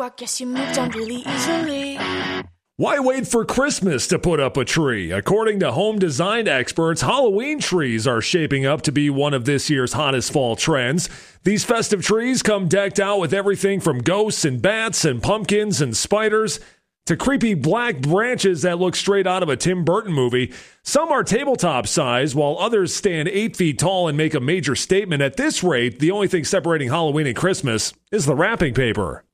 I guess you moved on really easily. Why wait for Christmas to put up a tree? According to home design experts, Halloween trees are shaping up to be one of this year's hottest fall trends. These festive trees come decked out with everything from ghosts and bats and pumpkins and spiders to creepy black branches that look straight out of a Tim Burton movie. Some are tabletop size, while others stand 8 feet tall and make a major statement. At this rate, the only thing separating Halloween and Christmas is the wrapping paper.